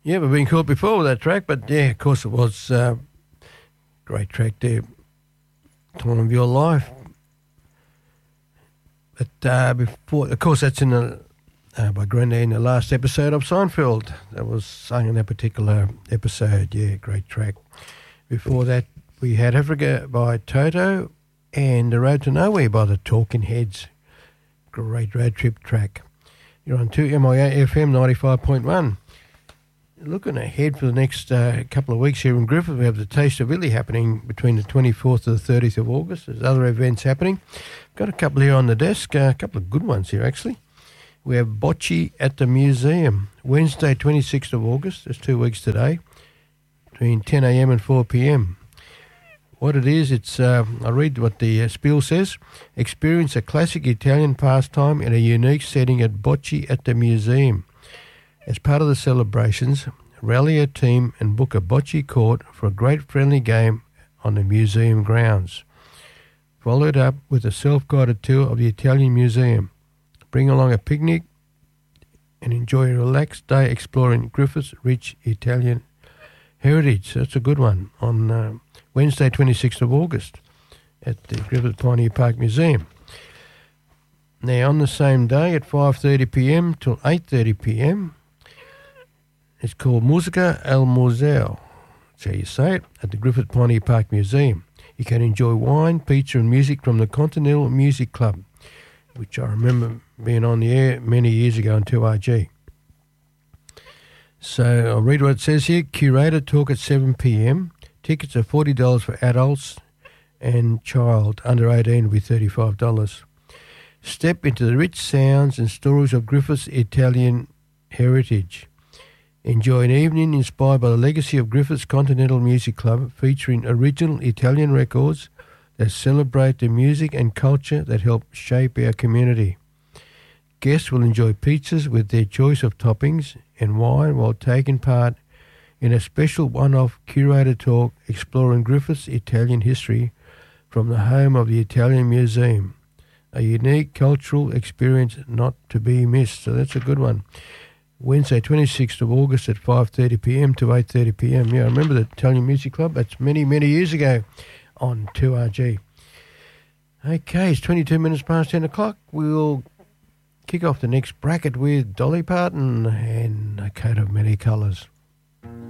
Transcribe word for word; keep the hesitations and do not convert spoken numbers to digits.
Yeah, we've been caught before with that track, but yeah, of course it was a uh, great track there. Time of your life. But uh, before, of course, that's in the, uh, by Grande in the last episode of Seinfeld. That was sung in that particular episode. Yeah, great track. Before that, we had Africa by Toto and The Road to Nowhere by the Talking Heads. Great road trip track. You're on two M I A F M ninety-five point one. Looking ahead for the next uh, couple of weeks here in Griffith, we have the Taste of Italy happening between the twenty-fourth to the thirtieth of August. There's other events happening. Got a couple here on the desk, uh, a couple of good ones here actually. We have Bocce at the Museum, Wednesday twenty-sixth of August, that's two weeks today, between ten a.m. and four p.m. What it is, it's, uh, I'll read what the uh, spiel says. Experience a classic Italian pastime in a unique setting at Bocce at the Museum. As part of the celebrations, rally a team and book a bocce court for a great friendly game on the museum grounds. Followed up with a self-guided tour of the Italian Museum. Bring along a picnic and enjoy a relaxed day exploring Griffith's rich Italian heritage. That's a good one. On uh, Wednesday, twenty-sixth of August at the Griffith Pioneer Park Museum. Now, on the same day at five thirty p.m. till eight thirty p.m, it's called Musica al Museo. That's how you say it, at the Griffith Pioneer Park Museum. You can enjoy wine, pizza and music from the Continental Music Club, which I remember being on the air many years ago on two R G. So I'll read what it says here. Curator talk at seven p.m. Tickets are forty dollars for adults and child under eighteen will be thirty-five dollars. Step into the rich sounds and stories of Griffith's Italian heritage. Enjoy an evening inspired by the legacy of Griffith's Continental Music Club, featuring original Italian records that celebrate the music and culture that help shape our community. Guests will enjoy pizzas with their choice of toppings and wine while taking part in a special one-off curated talk exploring Griffith's Italian history from the home of the Italian Museum. A unique cultural experience not to be missed. So that's a good one. Wednesday, twenty-sixth of August at five thirty p.m. to eight thirty p.m. Yeah, I remember the Italian Music Club. That's many, many years ago on two R G. Okay, it's twenty-two minutes past ten o'clock. We'll kick off the next bracket with Dolly Parton and A Coat of Many Colours.